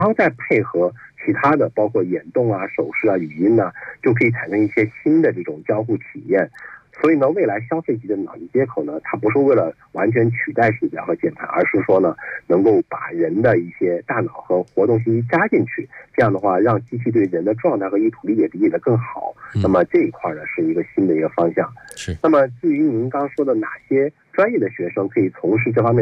然后再配合其他的，包括眼动啊、手势啊、语音啊，就可以产生一些新的这种交互体验。所以呢，未来消费级的脑机接口呢，它不是为了完全取代鼠标和键盘，而是说呢，能够把人的一些大脑和活动信息加进去，这样的话，让机器对人的状态和意图理解得更好。那么这一块呢，是一个新的一个方向。 是。 那么至于您刚说的哪些专业的学生可以从事这方面